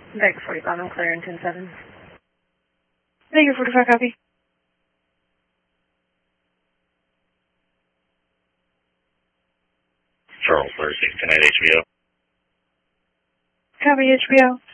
Baker 45, I'm clearing 10-7. Baker 45, copy. Charles 36, 10 HBO. Copy, HBO.